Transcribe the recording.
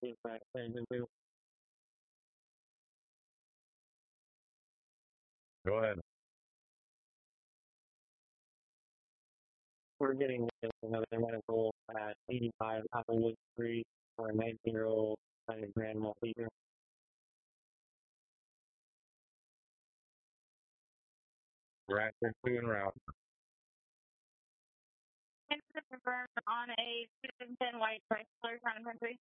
Go ahead. We're getting another medical at 85 Hollywood Street for a 19-year-old Grand Malteser. Radford 2 en route. And to confirm on a 2010 white Chrysler Crown Country.